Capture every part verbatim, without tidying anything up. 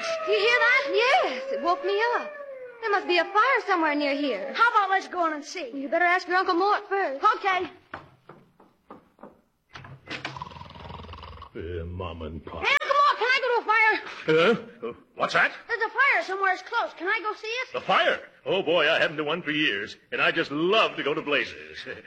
Marge! Do you hear that? Yes, it woke me up. There must be a fire somewhere near here. How about let's go in and see? You better ask your Uncle Mort first. Okay. Uh, Mom and Pop. Hey, Uncle Mort, can I go to a fire? Huh? Uh, what's that? There's a fire somewhere close. Can I go see it? The fire? Oh, boy, I haven't done one for years, and I just love to go to blazes.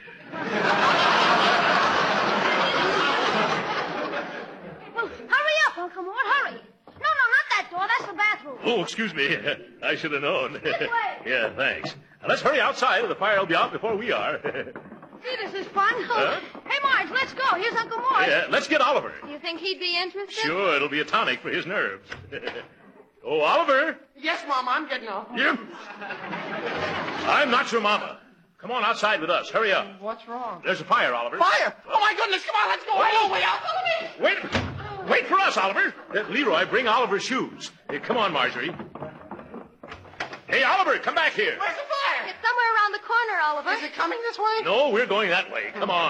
Well, hurry up, Uncle Mort, hurry. No, no, not that door. That's the bathroom. Oh, excuse me. I should have known. This way. Yeah, thanks. Now, let's hurry outside, or the fire will be out before we are. See, this is fun. Huh? Hey, Marge, let's go. Here's Uncle Mort. Yeah, let's get Oliver. Do you think he'd be interested? Sure, it'll be a tonic for his nerves. Oh, Oliver. Yes, Mom, I'm getting off. Yep. I'm not your mama. Come on outside with us. Hurry up. What's wrong? There's a fire, Oliver. Fire! Oh, my goodness, come on, let's go. Wait. Oh, way out. Follow me. Wait. Wait for us, Oliver. Uh, Leroy, bring Oliver's shoes. Uh, come on, Marjorie. Hey, Oliver, come back here. Where's the fire? It's somewhere around the corner, Oliver. Is it coming this way? No, we're going that way. Come on.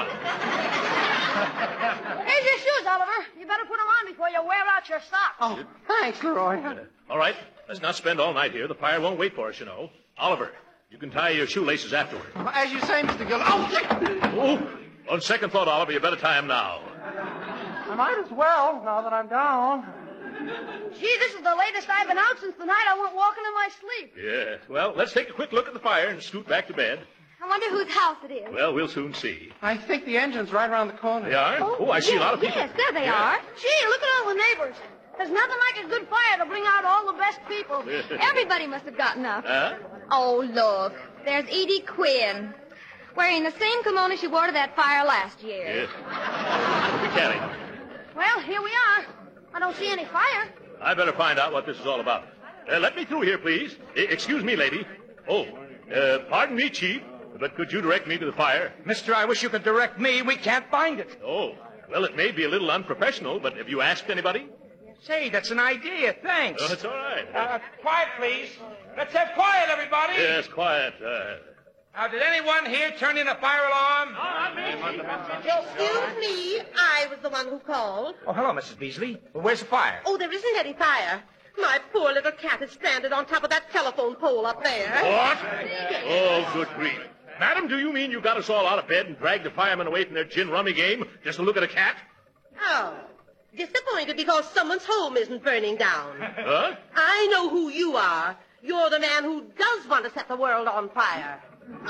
Here's your shoes, Oliver. You better put them on before you wear out your socks. Oh, thanks, Leroy. Uh, all right. Let's not spend all night here. The fire won't wait for us, you know. Oliver, you can tie your shoelaces afterward. As you say, Mister Gill. Oh, shit. Oh, on second thought, Oliver, you better tie them now. I might as well, now that I'm down. Gee, this is the latest I've been out since the night I went walking in my sleep. Yeah. Well, let's take a quick look at the fire and scoot back to bed. I wonder whose house it is. Well, we'll soon see. I think the engine's right around the corner. They are? Oh, I see yes, a lot of people. Yes, there they Yeah. are. Gee, look at all the neighbors. There's nothing like a good fire to bring out all the best people. Everybody must have gotten up. Huh? Oh, look. There's Edie Quinn, wearing the same kimono she wore to that fire last year. Yes. Kelly, Well, here we are. I don't see any fire. I better find out what this is all about. Uh, let me through here, please. I- excuse me, lady. Oh, uh, pardon me, Chief, but could you direct me to the fire? Mister, I wish you could direct me. We can't find it. Oh, well, it may be a little unprofessional, but have you asked anybody? Say, that's an idea. Thanks. Oh, it's all right. Uh, quiet, please. Let's have quiet, everybody. Yes, quiet. Uh, Now, did anyone here turn in a fire alarm? Excuse me, I was the one who called. Oh, hello, Missus Beasley. Well, where's the fire? Oh, there isn't any fire. My poor little cat is stranded on top of that telephone pole up there. what? Oh, good grief. Madam, do you mean you got us all out of bed and dragged the firemen away from their gin rummy game just to look at a cat? Oh, disappointed because someone's home isn't burning down. Huh? I know who you are. You're the man who does want to set the world on fire.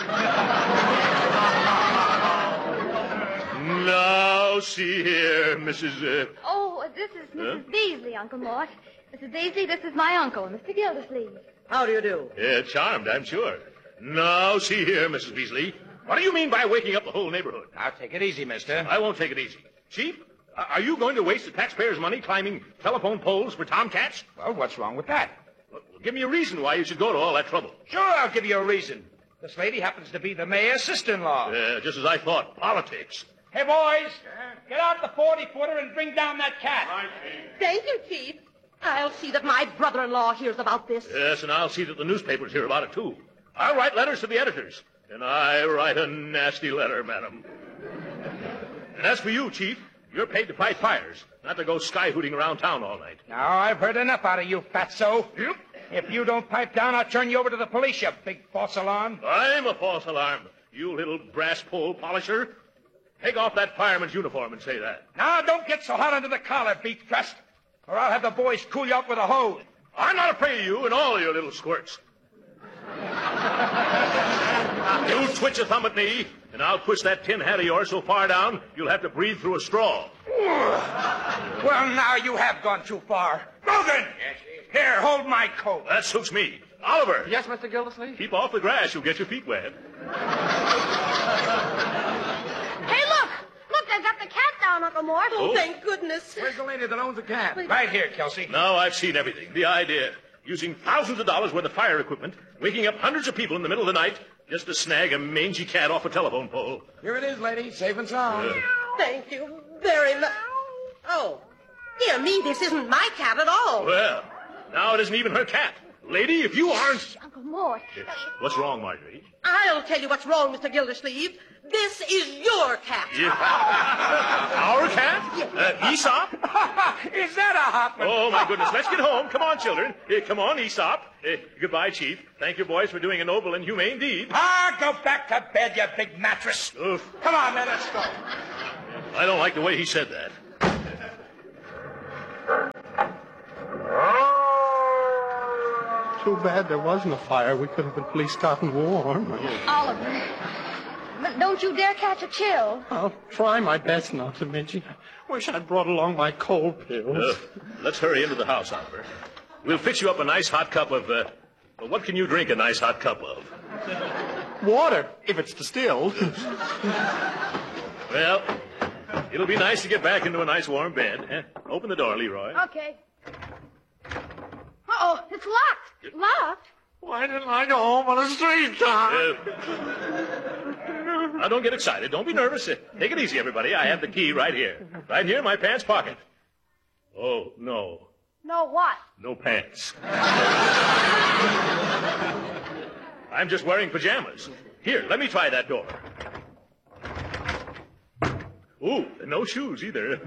Now, see here, Missus Uh, Oh, this is Missus Huh? Beasley, Uncle Mort. Missus Beasley, this is my uncle, Mister Gildersleeve. How do you do? yeah, charmed, I'm sure. Now, see here, Missus Beasley. What do you mean by waking up the whole neighborhood? Now, take it easy, mister. I won't take it easy. Chief, uh, are you going to waste the taxpayers' money climbing telephone poles for tomcats? Well, what's wrong with that? Well, give me a reason why you should go to all that trouble. Sure, I'll give you a reason. This lady happens to be the mayor's sister-in-law. Uh, just as I thought, politics. Hey, boys, get out the forty-footer and bring down that cat. Thank you, Chief. I'll see that my brother-in-law hears about this. Yes, and I'll see that the newspapers hear about it, too. I'll write letters to the editors. And I write a nasty letter, madam. And as for you, Chief, you're paid to fight fires, not to go sky-hooting around town all night. Now, I've heard enough out of you, fatso. Yep. If you don't pipe down, I'll turn you over to the police, you big false alarm. I'm a false alarm, you little brass pole polisher. Take off that fireman's uniform and say that. Now, don't get so hot under the collar, beef trust, or I'll have the boys cool you out with a hose. I'm not afraid of you and all your little squirts. You twitch a thumb at me, and I'll push that tin hat of yours so far down, you'll have to breathe through a straw. Well, now you have gone too far. Logan! Here, hold my coat. That suits me. Oliver. Yes, Mister Gildersleeve? Keep off the grass. You'll get your feet wet. Hey, look! Look, they've got the cat down, Uncle Mort. Oh, Oh. thank goodness. Where's the lady that owns the cat? Right here, Kelsey. Now I've seen everything. The idea. Using thousands of dollars worth of fire equipment, waking up hundreds of people in the middle of the night just to snag a mangy cat off a telephone pole. Here it is, lady, safe and sound. Uh, Thank you very much. Oh, dear me, this isn't my cat at all. well, now it isn't even her cat. Lady, if you aren't... Uncle Mort. What's wrong, Marjorie? I'll tell you what's wrong, Mister Gildersleeve. This is your cat. Yeah. Our cat? Uh, Aesop? Is that Hoffman. Oh, my goodness. Let's get home. Come on, children. Uh, come on, Aesop. Uh, goodbye, Chief. Thank you, boys, for doing a noble and humane deed. Ah, go back to bed, you big mattress. Oof. Come on, man, let's go. I don't like the way he said that. Too bad there wasn't a fire. We could have at least gotten warm. Oliver, but don't you dare catch a chill. I'll try my best not to, Midgie. I wish I'd brought along my cold pills. Uh, let's hurry into the house, Oliver. We'll fix you up a nice hot cup of, uh, well, what can you drink a nice hot cup of? Water, if it's distilled. Well, it'll be nice to get back into a nice warm bed. Eh? Open the door, Leroy. Okay. Uh-oh, it's locked. Locked? Why didn't I go home on a street car? Uh, now, don't get excited. Don't be nervous. Uh, take it easy, everybody. I have the key right here. Right here in my pants pocket. Oh, no. No what? No pants. I'm just wearing pajamas. Here, let me try that door. Ooh, and no shoes either.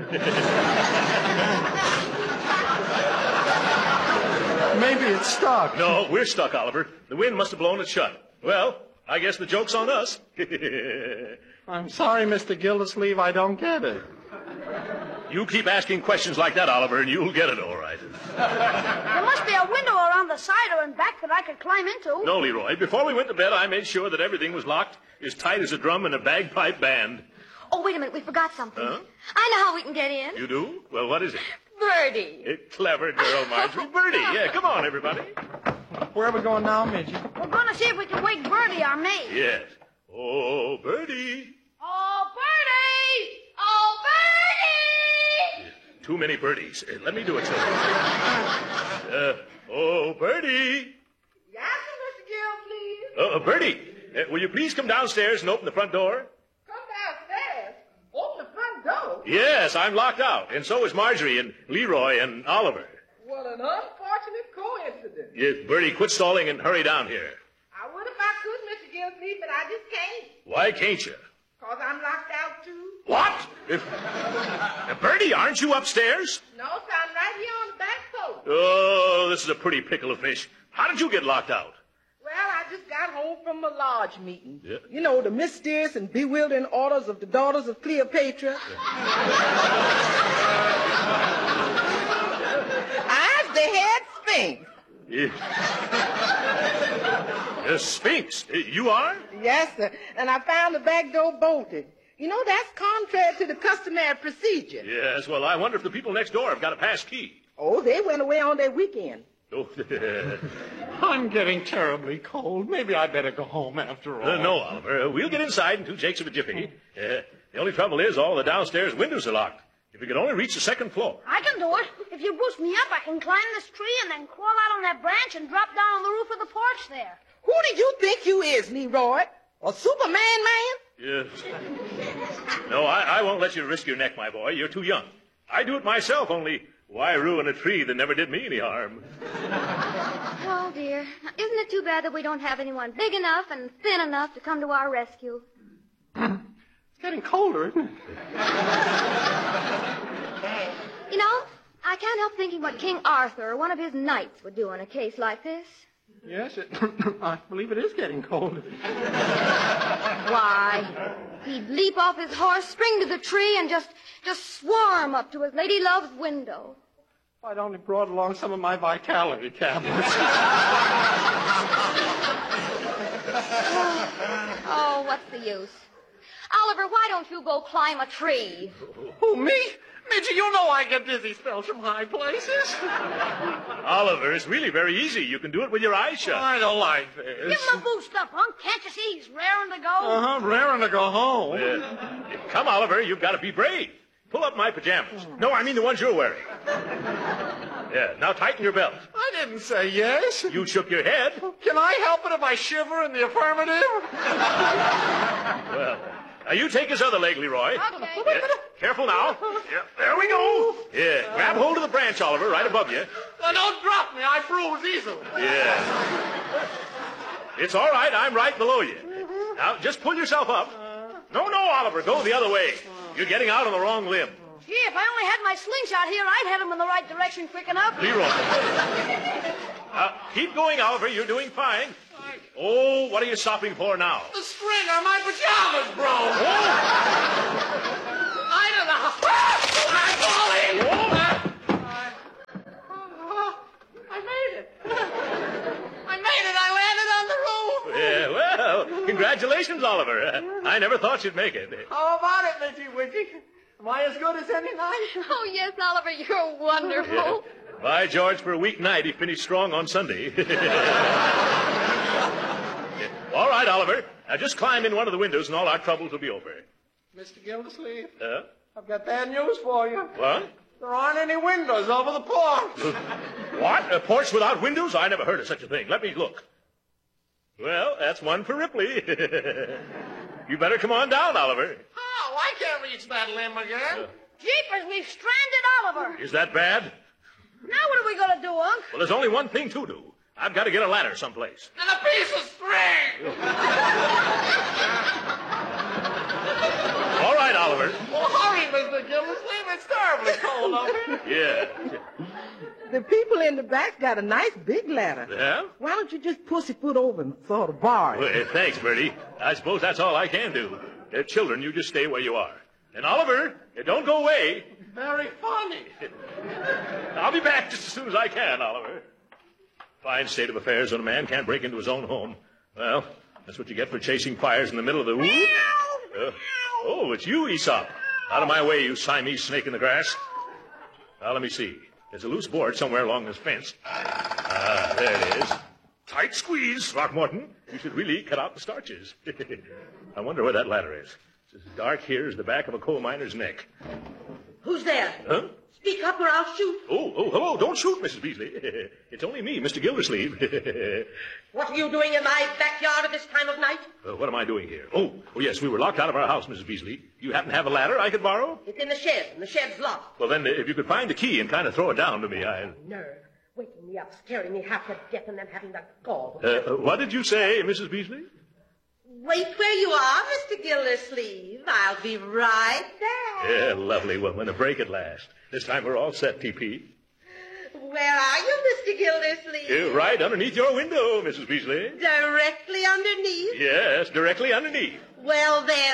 Maybe it's stuck. No, we're stuck, Oliver. The wind must have blown it shut. Well, I guess the joke's on us. I'm sorry, Mister Gildersleeve, I don't get it. You keep asking questions like that, Oliver, and you'll get it all right. There must be a window around the side or in back that I could climb into. No, Leroy. Before we went to bed, I made sure that everything was locked as tight as a drum in a bagpipe band. Oh, wait a minute. We forgot something. Huh? I know how we can get in. You do? Well, what is it? Birdie. A clever girl, Marjorie. Birdie. Yeah, come on, everybody. Where are we going now, Midgie? We're going to see if we can wake Birdie, our maid. Yes. Oh, Birdie. Oh, Birdie! Oh, Birdie! Too many birdies. Uh, let me do it, children. Uh, oh, Birdie. Yes, Mister Gill, please. Uh, uh, Birdie, uh, will you please come downstairs and open the front door? Come downstairs. Open the front door. Yes, I'm locked out, and so is Marjorie and Leroy and Oliver. What an unfortunate coincidence. Yes, Birdie, quit stalling and hurry down here. I would if I could, Mister Gillsleeve, but I just can't. Why can't you? Because I'm locked out, too. What? If, uh, Birdie, aren't you upstairs? No, sir, I'm right here on the back porch. Oh, this is a pretty pickle of fish. How did you get locked out? Well, I just got home from a lodge meeting. Yeah. You know, the mysterious and bewildering orders of the daughters of Cleopatra. I'm the head sphinx. Yeah. The Sphinx. Uh, You are? Yes, sir. And I found the back door bolted. You know, that's contrary to the customary procedure. Yes, well, I wonder if the people next door have got a pass key. Oh, they went away on their weekend. Oh, I'm getting terribly cold. Maybe I better go home after all. Uh, no, Oliver. Uh, we'll get inside in two jakes of a jiffy. Uh, the only trouble is all the downstairs windows are locked. If we could only reach the second floor. I can do it. If you boost me up, I can climb this tree and then crawl out on that branch and drop down on the roof of the porch there. Who do you think you is, Leroy? A Superman man? Yes. No, I, I won't let you risk your neck, my boy. You're too young. I do it myself, only why ruin a tree that never did me any harm? Oh, dear. Now, isn't it too bad that we don't have anyone big enough and thin enough to come to our rescue? It's getting colder, isn't it? You know, I can't help thinking what King Arthur or one of his knights would do in a case like this. Yes, it, I believe it is getting colder. Why, he'd leap off his horse, spring to the tree, and just, just swarm up to his lady love's window. I'd only brought along some of my vitality tablets. Oh, what's the use? Oliver, why don't you go climb a tree? Who, me? Midgie, you know I get dizzy spells from high places. Oliver, it's really very easy. You can do it with your eyes shut. I don't like this. Give him a boost up, Hunk. Can't you see he's raring to go? Uh-huh, raring to go home. Uh, come, Oliver, you've got to be brave. Pull up my pajamas. No, I mean the ones you're wearing. Yeah, now tighten your belt. I didn't say yes. You shook your head. Can I help it if I shiver in the affirmative? Well, now you take his other leg, Leroy. Okay. Yeah, careful now. Yeah, there we go. Yeah, grab hold of the branch, Oliver, right above you. Now, don't drop me. I bruise easily. Yeah. It's all right. I'm right below you. Now, just pull yourself up. No, no, Oliver, go the other way. You're getting out on the wrong limb. Gee, if I only had my slingshot here, I'd head him in the right direction quick enough. Leroy. uh, keep going, Oliver. You're doing fine. Oh, what are you stopping for now? The string on my pajamas broke. Oh. I don't know. I'm falling. Oh. Oh, I made it. I made it. I landed on the roof. Yeah, well, congratulations, Oliver. Uh, I never thought you'd make it. How about it, Mitchy Witchy? Am I as good as any night? Oh, yes, Oliver, you're wonderful. Yeah. By George, for a weeknight, he finished strong on Sunday. All right, Oliver. Now just climb in one of the windows and all our troubles will be over. Mister Gildersleeve, Huh? I've got bad news for you. What? There aren't any windows over the porch. What? A porch without windows? I never heard of such a thing. Let me look. Well, that's one for Ripley. You better come on down, Oliver. Oh, I can't reach that limb again. Jeepers, we've stranded Oliver. Is that bad? Now what are we going to do, Unc? Well, there's only one thing to do. I've got to get a ladder someplace. And a piece of string. All right, Oliver. Well, hurry, Mister Gildersleeve. It's terribly cold up here. Yeah. The people in the back got a nice big ladder. Yeah? Why don't you just pussyfoot over and sort of bar it? Well, thanks, Bertie. I suppose that's all I can do. Uh, children, you just stay where you are. And Oliver, uh, don't go away. Very funny. I'll be back just as soon as I can, Oliver. Fine state of affairs when a man can't break into his own home. Well, that's what you get for chasing fires in the middle of the woods. Uh, oh, it's you, Aesop. Out of my way, you Siamese snake in the grass. Now, let me see. There's a loose board somewhere along this fence. Ah, there it is. Tight squeeze, Throckmorton. You should really cut out the starches. I wonder where that ladder is. It's as dark here as the back of a coal miner's neck. Who's there? Huh? Speak up or I'll shoot. Oh, oh, hello. Don't shoot, Missus Beasley. It's only me, Mister Gildersleeve. What are you doing in my backyard at this time of night? Uh, what am I doing here? Oh, oh, yes, we were locked out of our house, Missus Beasley. You happen to have a ladder I could borrow? It's in the shed, and the shed's locked. Well, then, if you could find the key and kind of throw it down to me, I... Nerve. Waking me up, scaring me half to death, and then having the gall. Uh, what did you say, Missus Beasley? Wait where you are, Mister Gildersleeve. I'll be right back. Yeah, lovely woman. A break at last. This time we're all set, T P. Where are you, Mister Gildersleeve? Uh, right underneath your window, Missus Beasley. Directly underneath? Yes, directly underneath. Well, then.